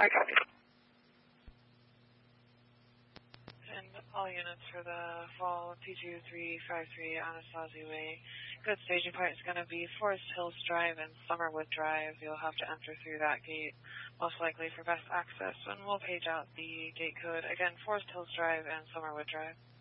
I copy. And all units for the fall P2353 Anasazi Way. Good staging point is going to be Forest Hills Drive and Summerwood Drive. You'll have to enter through that gate, most likely for best access, and we'll page out the gate code. Again, Forest Hills Drive and Summerwood Drive.